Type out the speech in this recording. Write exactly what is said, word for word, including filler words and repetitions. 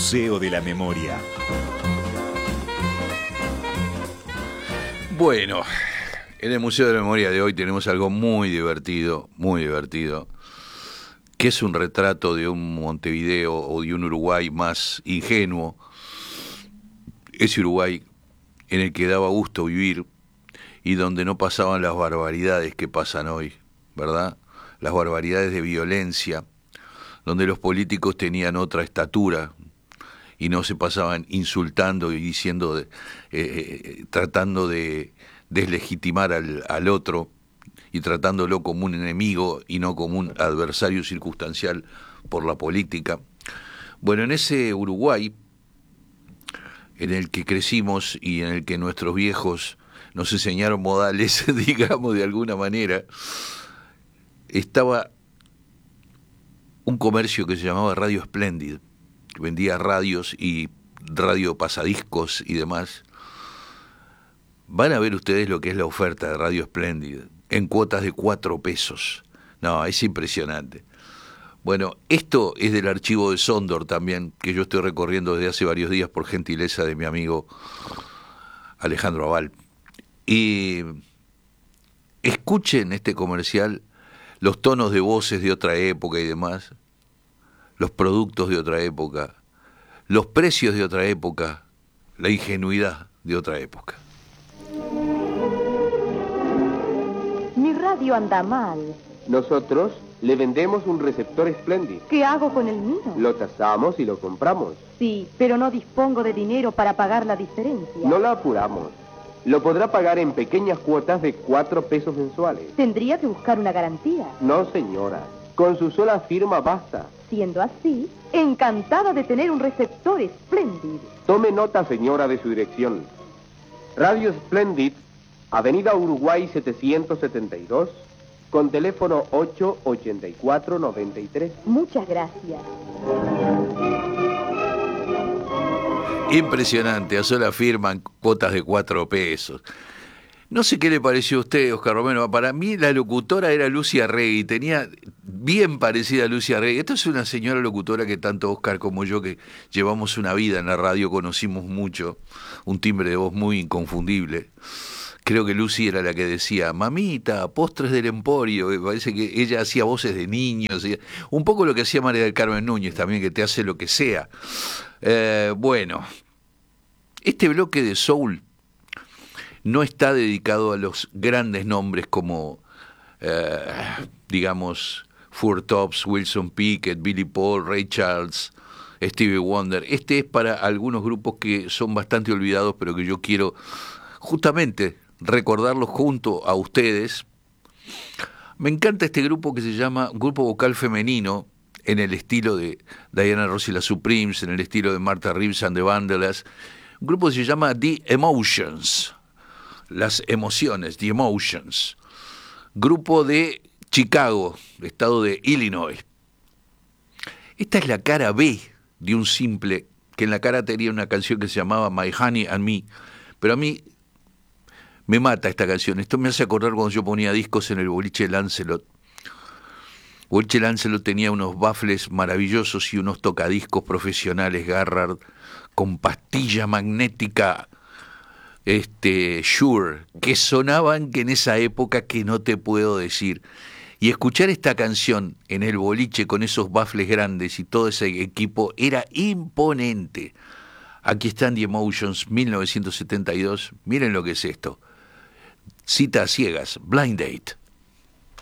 Museo de la Memoria. Bueno, en el Museo de la Memoria de hoy tenemos algo muy divertido, muy divertido, que es un retrato de un Montevideo o de un Uruguay más ingenuo, ese Uruguay en el que daba gusto vivir y donde no pasaban las barbaridades que pasan hoy, ¿verdad? Las barbaridades de violencia, donde los políticos tenían otra estatura y no se pasaban insultando y diciendo, eh, eh, tratando de deslegitimar al, al otro y tratándolo como un enemigo y no como un adversario circunstancial por la política. Bueno, en ese Uruguay en el que crecimos y en el que nuestros viejos nos enseñaron modales, digamos, de alguna manera, estaba un comercio que se llamaba Radio Splendid, que vendía radios y radio pasadiscos y demás. Van a ver ustedes lo que es la oferta de Radio Splendid, en cuotas de cuatro pesos. No, es impresionante. Bueno, esto es del archivo de Sondor también, que yo estoy recorriendo desde hace varios días por gentileza de mi amigo Alejandro Aval. Y escuchen este comercial, los tonos de voces de otra época y demás, los productos de otra época, los precios de otra época, la ingenuidad de otra época. Mi radio anda mal. Nosotros le vendemos un receptor Splendid. ¿Qué hago con el mío? Lo tasamos y lo compramos. Sí, pero no dispongo de dinero para pagar la diferencia. No la apuramos. Lo podrá pagar en pequeñas cuotas de cuatro pesos mensuales. Tendría que buscar una garantía. No, señora. Con su sola firma basta. Siendo así, encantada de tener un receptor Splendid. Tome nota, señora, de su dirección. Radio Splendid, Avenida Uruguay setecientos setenta y dos, con teléfono ocho ochenta y cuatro noventa y tres. Muchas gracias. Impresionante, a sola firma en cuotas de cuatro pesos. No sé qué le pareció a usted, Oscar Romero. Para mí la locutora era Lucia Regui, tenía bien parecida a Lucia Regui. Esta es una señora locutora que tanto Oscar como yo, que llevamos una vida en la radio, conocimos mucho, un timbre de voz muy inconfundible. Creo que Lucy era la que decía, mamita, postres del Emporio. Me parece que ella hacía voces de niños. Un poco lo que hacía María del Carmen Núñez también, que te hace lo que sea. Eh, bueno, este bloque de soul no está dedicado a los grandes nombres como, eh, digamos, Four Tops, Wilson Pickett, Billy Paul, Ray Charles, Stevie Wonder. Este es para algunos grupos que son bastante olvidados, pero que yo quiero justamente recordarlos junto a ustedes. Me encanta este grupo que se llama Grupo Vocal Femenino, en el estilo de Diana Ross y la Supremes, en el estilo de Martha Reeves and the Vandellas. Un grupo que se llama The Emotions, las emociones, The Emotions. Grupo de Chicago, estado de Illinois. Esta es la cara B de un simple, que en la cara tenía una canción que se llamaba My Honey and Me, pero a mí me mata esta canción. Esto me hace acordar cuando yo ponía discos en el boliche Lancelot. Boliche Lancelot tenía unos baffles maravillosos y unos tocadiscos profesionales Garrard con pastilla magnética este Shure, que sonaban que en esa época que no te puedo decir. Y escuchar esta canción en el boliche con esos baffles grandes y todo ese equipo era imponente. Aquí están The Emotions, mil novecientos setenta y dos. Miren lo que es esto. Cita a ciegas, Blind Date.